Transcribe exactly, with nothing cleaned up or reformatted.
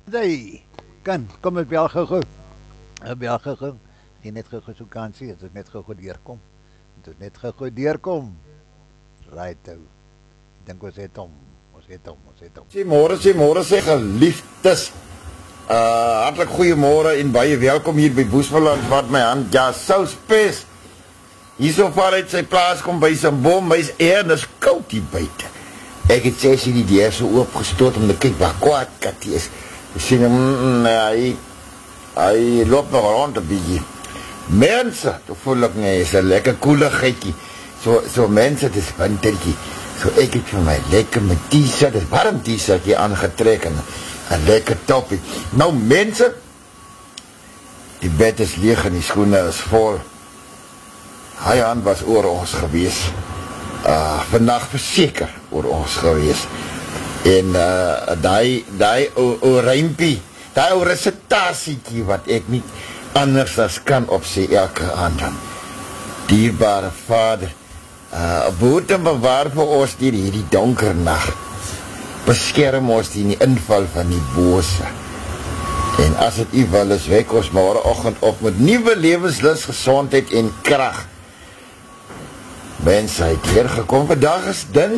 Hey, kan, kom ek bel gou-gou. Ek bel gou-gou. Geen net gou-gou so kansie, as ek net gou-gou deurkom. As ek net gou-gou deurkom. Right ou. Dink ons het hom. Ons het hom, ons het hom. Sê môre, sê môre sê geliefdes. Uh hartlik goeiemôre en baie welkom hier by Boesmanland wat my hand ja souspes. Hierso vaar uit sy plaas kom by sy bom, hy's erns koud hier buite. Ek het sê sy die deur so oopgestoot om te kyk waar kwaad kat is. Ek sê mm, hy hy loop nog rond 'n bietjie. Mense, toe voel ek nie, is 'n lekker koeligheidjie. So so mense, dis wintertjie. So ek het vir my lekker met t-shirt, dis warm t-shirtjie aangetrek en 'n lekker toppie. Nou mense, die bed is leeg en die skoene is vol. Hy hand was oor ons gewees. Uh, vandag verseker oor ons gewees. En uh, die, die o, o rympie, die o recitasietjie wat ek nie anders as kan op sy elke aand. Dierbare Vader, uh, behoed en bewaar vir ons dier hierdie donker nacht. Beskerm ons die inval van die bose. En as het u wil is, wek ons morgenoggend op met nuwe lewenslus, gesondheid en krag. Mense, hy het weer gekom, vandag is ding.